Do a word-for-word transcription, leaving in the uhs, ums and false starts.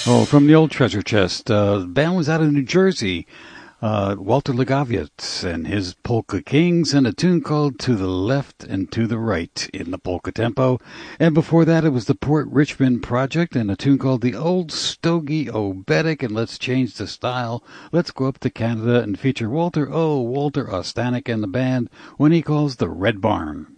Oh, from the old treasure chest. Uh, the band was out of New Jersey. Uh, Walter Legaviat and his Polka Kings, and a tune called To the Left and to the Right in the polka tempo. And before that, it was the Port Richmond Project and a tune called The Old Stogie Obetic. And let's change the style. Let's go up to Canada and feature Walter, oh, Walter Ostanek and the band when he calls the Red Barn.